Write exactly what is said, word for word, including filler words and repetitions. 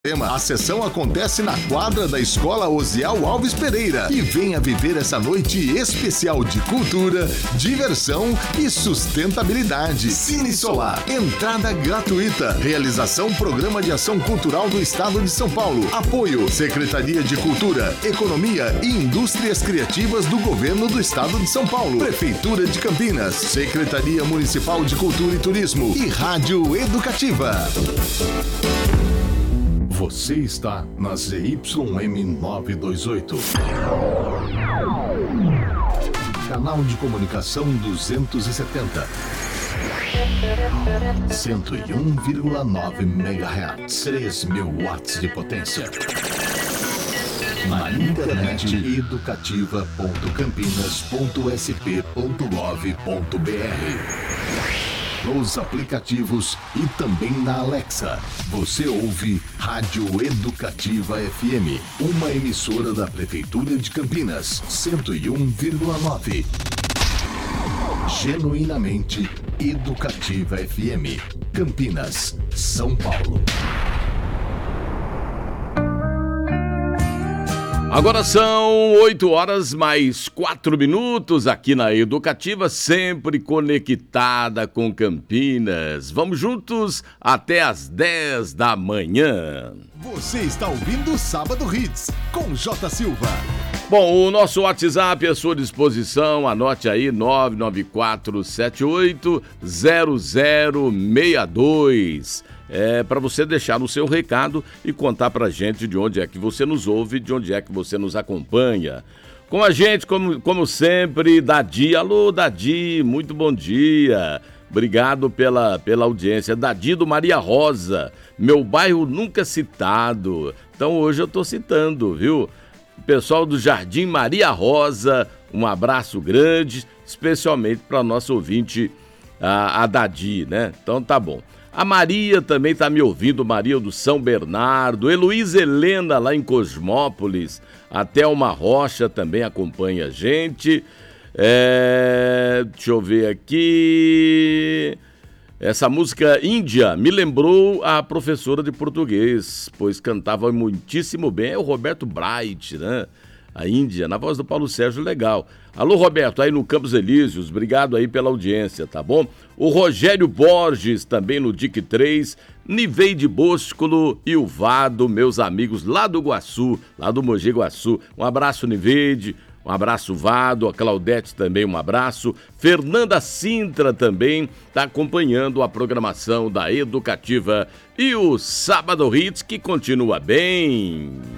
A sessão acontece na quadra da Escola Osiel Alves Pereira e venha viver essa noite especial de cultura, diversão e sustentabilidade. Cine Solar, entrada gratuita. Realização Programa de Ação Cultural do Estado de São Paulo. Apoio Secretaria de Cultura, Economia e Indústrias Criativas do Governo do Estado de São Paulo. Prefeitura de Campinas, Secretaria Municipal de Cultura e Turismo e Rádio Educativa. Você está na Z Y M novecentos e vinte e oito. Canal de comunicação duzentos e setenta. cento e um vírgula nove megahertz. três mil watts de potência. Na internet educativa ponto campinas ponto s p ponto gov ponto b r. Nos aplicativos e também na Alexa. Você ouve Rádio Educativa F M, uma emissora da Prefeitura de Campinas, cento e um vírgula nove. Genuinamente Educativa F M, Campinas, São Paulo. Agora são oito horas mais quatro minutos aqui na Educativa, sempre conectada com Campinas. Vamos juntos até às dez da manhã. Você está ouvindo Sábado Hits com J. Silva. Bom, o nosso WhatsApp é à sua disposição, anote aí nove nove quatro sete oito zero zero seis dois. É para você deixar o seu recado e contar pra gente de onde é que você nos ouve, de onde é que você nos acompanha. Com a gente, como, como sempre, Dadi. Alô, Dadi, muito bom dia. Obrigado pela, pela audiência. Dadi do Maria Rosa, meu bairro nunca citado. Então hoje eu tô citando, viu? Pessoal do Jardim Maria Rosa, um abraço grande, especialmente para nosso ouvinte, a, a Dadi, né? Então tá bom. A Maria também está me ouvindo, Maria do São Bernardo, Heloísa Helena lá em Cosmópolis, a Thelma Rocha também acompanha a gente. É... Deixa eu ver aqui... Essa música Índia me lembrou a professora de português, pois cantava muitíssimo bem, é o Roberto Bright, né? A Índia, na voz do Paulo Sérgio, legal. Alô, Roberto, aí no Campos Elíseos, obrigado aí pela audiência, tá bom? O Rogério Borges, também no D I C três, Niveide Boscolo e o Vado, meus amigos lá do Guaçu, lá do Mogi Guaçu. Um abraço, Niveide, um abraço, Vado, a Claudete também, um abraço. Fernanda Sintra também está acompanhando a programação da Educativa e o Sábado Hits, que continua bem.